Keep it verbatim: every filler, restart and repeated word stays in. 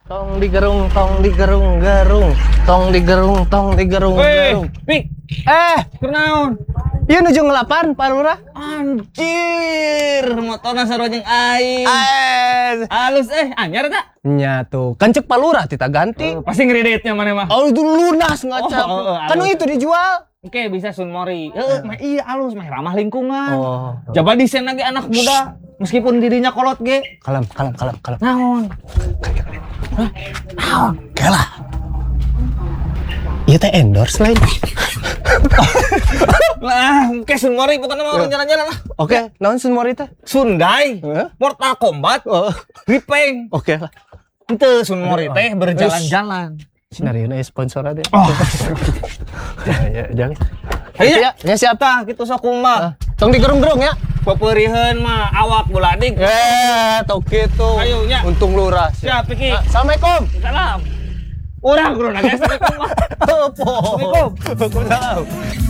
Tong digerung, tong digerung, gerung. Tong digerung, tong digerung, gerung. Pik. Eh, Kenaon? ieu nuju ngelapan, Pak Lurah. Anjir, motorna sarua jeung aing. Eh, Halus eh, anyar tak? nya tuh, kan cek Pak Lurah kita ganti. Oh, pasti ngreditnya mana mah. Oh, itu lunas ngacap. Oh, oh, oh, Kan halus. itu dijual. Oke, bisa Sunmori. Heeh, mah iya halus, mah ramah lingkungan. Oh. Coba desain lagi anak muda, meskipun dirinya kolot ge. Kalem, kalem, kalem, kalem. Naon? Naon? Kalah. Ieu teh endorse lain. Lah, oke Sunmori bukan nama orang jalan-jalan lah. Oke, naon Sun Mori teh? Sundai, Hah? Mortal Kombat, Oh, Ripeng. oke lah. Itu Sunmori teh berjalan-jalan. Sinarieuna sponsor ada. Oh. Ya, ya, jangan. Ayo Ya, ya siapa? kita gitu sok kumaha. Tong digerung-gerung ya. Pepeuriheun mah awak buladik. Eh, tau gitu. Ayo, nya. Untung lurah. Siap, Piki. Ah, Assalamualaikum. Salam. Urang kudu nangis. Assalamualaikum. Assalamualaikum. Waalaikumsalam.